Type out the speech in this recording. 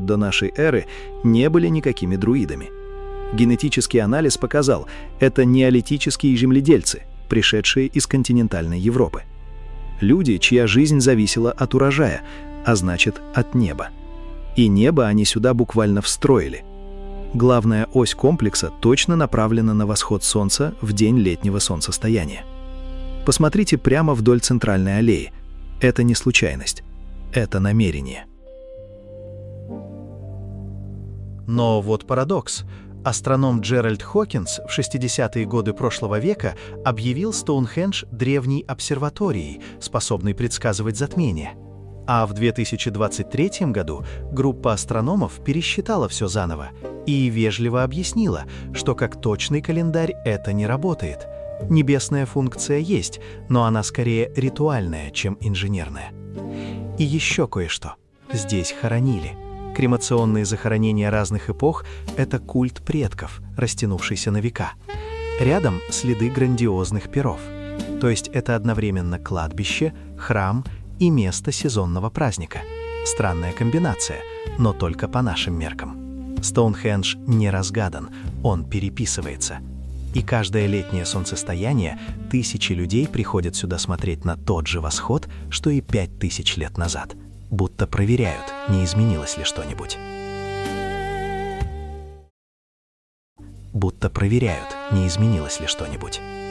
до нашей эры не были никакими друидами. Генетический анализ показал, это неолитические земледельцы, пришедшие из континентальной Европы. Люди, чья жизнь зависела от урожая, а значит, от неба. И небо они сюда буквально встроили. Главная ось комплекса точно направлена на восход солнца в день летнего солнцестояния. Посмотрите прямо вдоль центральной аллеи. Это не случайность. Это намерение. Но вот парадокс. Астроном Джеральд Хокинс в 60-е годы прошлого века объявил Стоунхендж древней обсерваторией, способной предсказывать затмения. А в 2023 году группа астрономов пересчитала все заново и вежливо объяснила, что как точный календарь это не работает. Небесная функция есть, но она скорее ритуальная, чем инженерная. И еще кое-что. Здесь хоронили. Кремационные захоронения разных эпох – это культ предков, растянувшийся на века. Рядом следы грандиозных пиров. То есть это одновременно кладбище, храм и место сезонного праздника. Странная комбинация, но только по нашим меркам. Стоунхендж не разгадан, он переписывается. И каждое летнее солнцестояние тысячи людей приходят сюда смотреть на тот же восход, что и 5000 лет назад. Будто проверяют, не изменилось ли что-нибудь. Будто проверяют, не изменилось ли что-нибудь.